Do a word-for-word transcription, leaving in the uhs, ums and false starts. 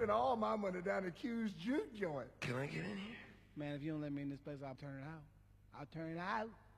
spent all my money down at Q's juke joint. Can I get in here? Man, if you don't let me in this place, I'll turn it out. I'll turn it out.